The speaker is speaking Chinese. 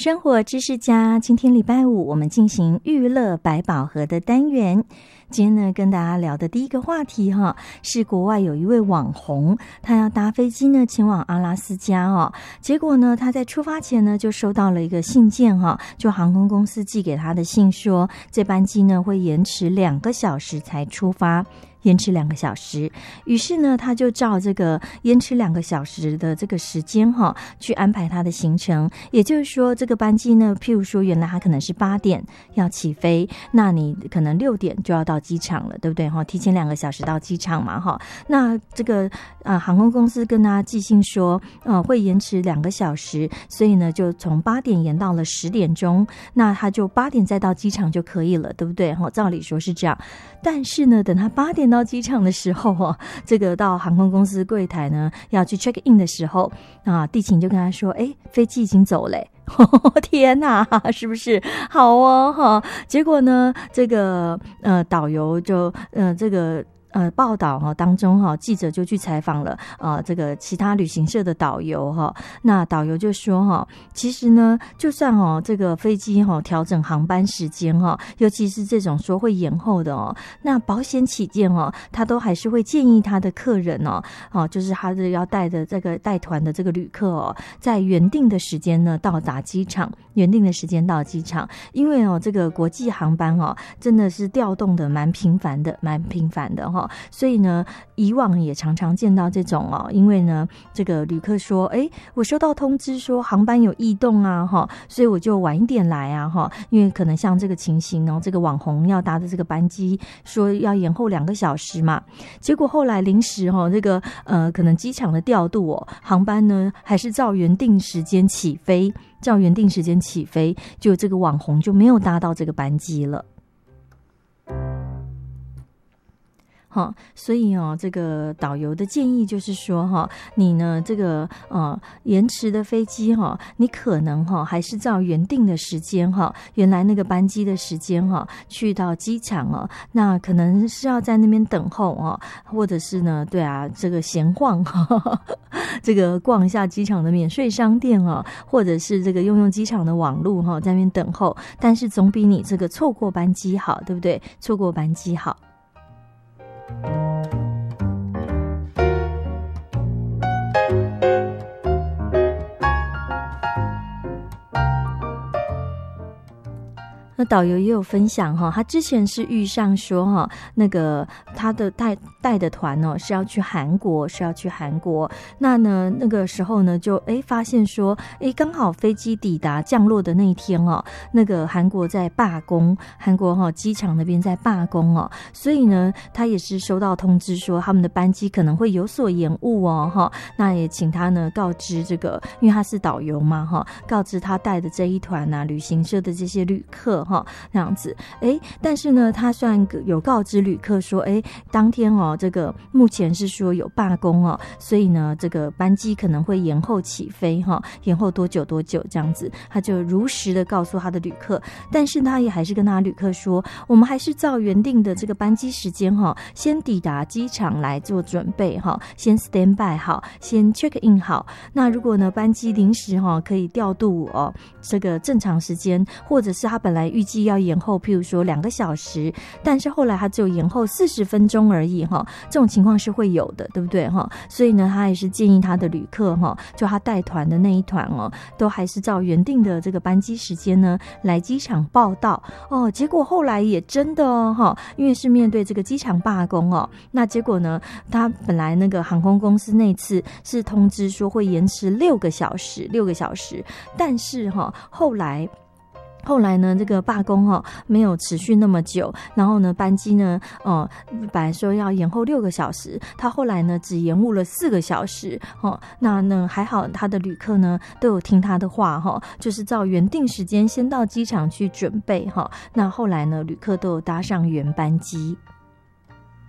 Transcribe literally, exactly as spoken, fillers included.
生活知识家，今天礼拜五，我们进行娱乐百宝盒的单元。今天呢，跟大家聊的第一个话题哈，是国外有一位网红，他要搭飞机呢前往阿拉斯加哦。结果呢，他在出发前呢就收到了一个信件哈，就航空公司寄给他的信说，这班机呢会延迟两个小时才出发。延迟两个小时，于是呢，他就照这个延迟两个小时的这个时间哈，去安排他的行程。也就是说，这个班机呢，譬如说，原来他可能是八点要起飞，那你可能六点就要到机场了，对不对哈？提前两个小时到机场嘛哈。那这个啊、呃，航空公司跟他寄信说，呃，会延迟两个小时，所以呢，就从八点延到了十点钟，那他就八点再到机场就可以了，对不对哈？照理说是这样，但是呢，等他八点到机场的时候哦，这个到航空公司柜台呢要去 check in 的时候啊，地勤就跟他说，哎，飞机已经走了。天哪，是不是好哦哈？结果呢，这个呃导游就呃这个。呃，报道哈当中哈，记者就去采访了呃这个其他旅行社的导游哈，那导游就说哈，其实呢，就算哦这个飞机哈调整航班时间哈，尤其是这种说会延后的哦，那保险起见哦，他都还是会建议他的客人哦，哦就是他的要带的这个带团的这个旅客哦，在原定的时间呢到达机场，原定的时间到机场，因为哦这个国际航班哦真的是调动的蛮频繁的，蛮频繁的哈。所以呢，以往也常常见到这种哦，因为呢，这个旅客说，哎，我收到通知说航班有异动啊，哈，所以我就晚一点来啊，哈，因为可能像这个情形哦，这个网红要搭的这个班机说要延后两个小时嘛，结果后来临时哈，这个呃，可能机场的调度哦，航班呢还是照原定时间起飞，照原定时间起飞，就这个网红就没有搭到这个班机了。哈，所以哦，这个导游的建议就是说哈，你呢这个呃延迟的飞机哈，你可能哈还是照原定的时间哈，原来那个班机的时间哈，去到机场哦，那可能是要在那边等候哦，或者是呢，对啊，这个闲晃哈，这个逛一下机场的免税商店哦，或者是这个用用机场的网路哈，在那边等候，但是总比你这个错过班机好，对不对？错过班机好。那导游也有分享哈，他之前是遇上说哈，那个他的带带的团哦是要去韩国，是要去韩国。那呢那个时候呢就哎发现说，哎刚好飞机抵达降落的那一天哦，那个韩国在罢工，韩国哈机场那边在罢工哦，所以呢他也是收到通知说他们的班机可能会有所延误哦哈。那也请他呢告知这个，因为他是导游嘛哈，告知他带的这一团啊旅行社的这些旅客。这样子，哎，但是呢，他虽然有告知旅客说，哎，当天哦，这个目前是说有罢工哦，所以呢，这个班机可能会延后起飞哈，延后多久多久这样子，他就如实的告诉他的旅客，但是他也还是跟他旅客说，我们还是照原定的这个班机时间哈，先抵达机场来做准备哈，先 stand by 好，先 check in 好。那如果呢，班机临时哈可以调度哦，这个正常时间，或者是他本来预计要延后，譬如说两个小时，但是后来他只有延后四十分钟而已哈，这种情况是会有的，对不对哈？所以呢，他也是建议他的旅客哈，就他带团的那一团哦，都还是照原定的这个班机时间呢来机场报到哦。结果后来也真的哦哈，因为是面对这个机场罢工哦，那结果呢，他本来那个航空公司那次是通知说会延迟六个小时，六个小时，但是哈后来。后来呢，这个罢工哈没有持续那么久，然后呢，班机呢，哦、呃，本来说要延后六个小时，他后来呢只延误了四个小时，哦，那呢还好，他的旅客呢都有听他的话哈，就是照原定时间先到机场去准备哈，那后来呢，旅客都有搭上原班机。